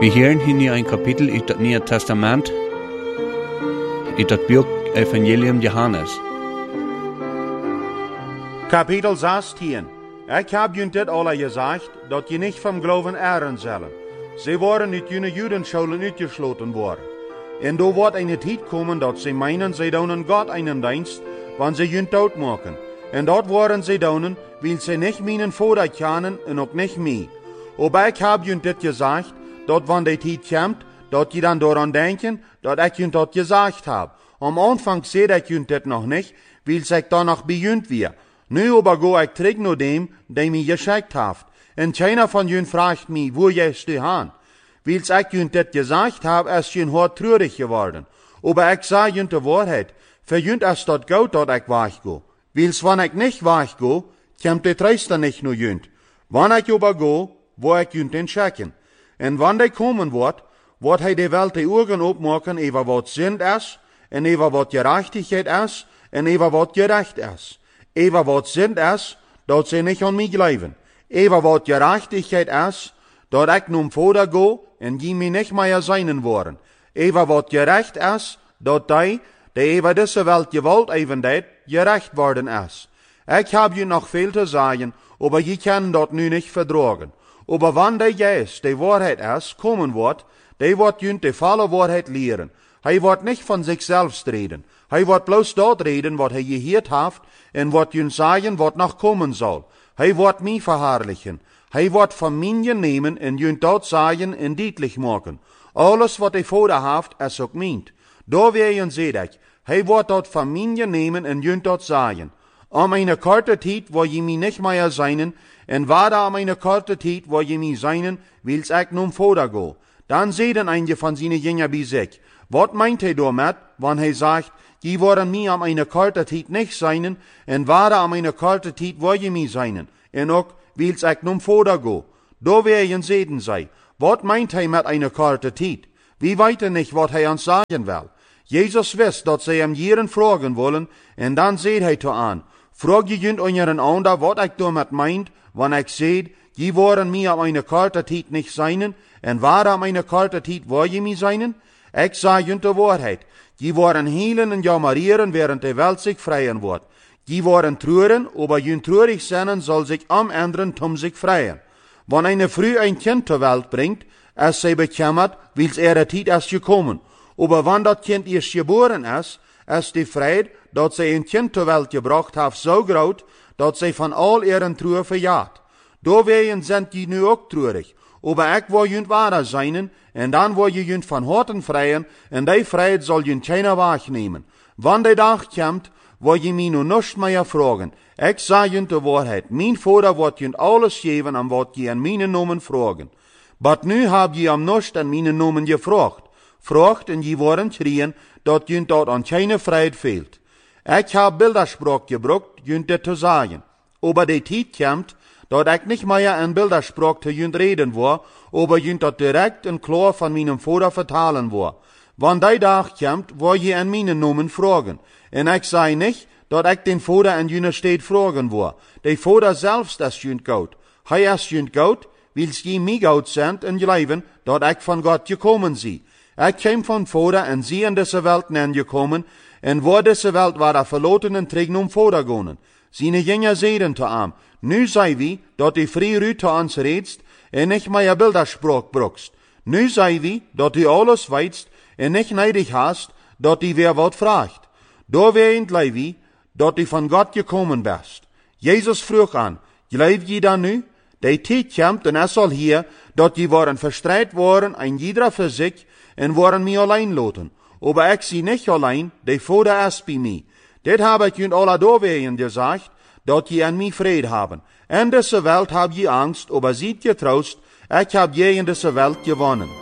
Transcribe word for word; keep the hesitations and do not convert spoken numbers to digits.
Wir hören hier ein Kapitel in das Neue Testament, in das Buch Evangelium Johannes. Kapitel zestien. Ik heb jullie dit al gezegd, dat je niet van geloven ehren zullen. Ze worden uit jullie Judenscholen uitgesloten worden. En er wordt een tijd komen dat ze meinen, ze doen God einen dienst, wanneer ze jullie doodmaken. En dat worden ze doen, wil ze niet mijn Vader kennen en ook niet mij. Maar ik heb jullie dit gezegd, dat wanneer die tijd komt, dat je dan daaraan denken, dat ik jullie dat gezegd heb. Am aanvang zei ik jullie dit nog niet, wil ik dan nog bij jullie weer. Nu aber ga ik terug naar dem, die mij geschikt heeft. En keiner van jullie vraagt mij, waar jij stu gaan. Wils ik jullie dit gezegd heb, is jullie hart treurig geworden. Aber ik zei jullie de waarheid. Voor jullie is dat goed dat ik wegga. Wils wanneer ik niet wegga, komt de trooster niet naar jullie. Wanneer ik aber ga, wil ik jullie schikken. En wanneer hij komen wordt, wordt hij de wereld de ogen opmaken over wat zin is, en over wat gerechtigheid is, en over wat gerecht is. Over wat zin is, dat ze niet aan mij geloven. Over wat gerechtigheid is, dat ik naar Vader ga en die mij niet meer zijn worden. Over wat gerecht is, dat die, die over deze wereld geweld even deed, gerecht worden is. Ik heb je nog veel te zeggen, maar je kan dat nu niet verdragen. Maar wanneer de Geest, de waarheid is, komen wordt, die wordt je de volle waarheid leren. Hij wordt niet van zichzelf reden. Hij wordt bloos dat reden wat hij gehoord heeft en wat je zeggen wat nog komen zal. Hij wordt mij verherrlichen. Hij wordt van mij nemen en je dat zeggen en duidelijk maken. Alles wat de Vader heeft is ook mijn. Daar weer zeg ik, hij wordt dat van mij nemen en je dat zeggen. Om een korte tijd waar je mij niet meer zijn en waar om een korte tijd waar je mij zijn, wil ik naar Vader gaan. Dan zeiden een van zijn jongeren bij zich, wat meint hij daarmee, wanneer hij zegt, die worden mij om een korte tijd niet zijn, en waar om een korte tijd waar je mij zijn, en ook wil ik naar Vader gaan. Daar weer zeiden zij, wat meint hij met een korte tijd? Wie weten niet wat hij ons zeggen wil. Jezus wist dat zij hem hierin vragen willen, en dan zei hij te aan, vraag je junt onder een ander wat ik daarmee meint, wanneer ik zeg, die worden mij om een korte tijd niet zijn, en waar om een korte tijd waar je mij zijn? Ik zeg junt de waarheid. Die worden helen en jammerieren, während de wereld zich vrijen wordt. Die worden treuren, aber jun treurig zijn zal zich omenderen om zich vrijen. Wanneer een vrouw een kind ter wereld brengt, is zij bekemmerd, wils er de tijd is gekomen. Aber wanneer dat kind eerst geboren is, is de vrijheid dat zij een kind ter wereld gebracht heeft zo groot, dat zij van al ihren treur verjaagt. Doorwegen zijn die nu ook treurig. Aber ik wil junt waarder zijn, en dan wil je junt van harten vrijen, en die vrijheid zal junt keiner wegnemen. Wanneer die dag komt, wil je mij nu niets meer vragen. Ik zeg junt de waarheid. Mijn Vader wordt junt alles geven aan wat je in mijn namen vragen. Maar nu heb je hem niets in mijn namen gevraagd. Vraagt en je worden schreien, dat junt dat aan keine vrijheid veelt. Ik heb bilderspraak gebruikt, junt dit te zeggen. Aber die tijd komt, dat ik niet meer in bilderspraak te junt reden wil, aber junt dat direct en klaar van mijn Vader vertalen wil. Want die dag komt, wil je in mijn namen vragen. En ik zei niet, dat ik den Vader in jullie steed vragen wil. De Vader zelfs is junt goud. Hij is junt goud, wils je mij goud zendt en leven, dat ik van God gekomen zie. Ik kwam van Vader en zie in deze wereld nen gekomen, en voor deze wereld waren verloten en terug naar Vader gaan. Zijn jongeren zeiden te hem, nu zei wie, dat u vrij ruut te ons redst, en niet meer bilderspraak brukst. Nu zei wie, dat u alles weet, en niet neidig hast, dat u weer wat vraagt. Daar weent lei wie, dat u van God gekomen bent. Jezus vroeg aan, geloof je dan nu? De tijd komt en is al hier, dat je worden verstrijd worden, en ieder voor zich, en worden mij alleen laten. Maar ik zie niet alleen, de Vader is bij mij. Dit heb ik jullie alle doorwegen gezegd, dat je in mij vrede hebben. In deze wereld heb je angst, maar ziet je troost, ik heb je in deze wereld gewonnen.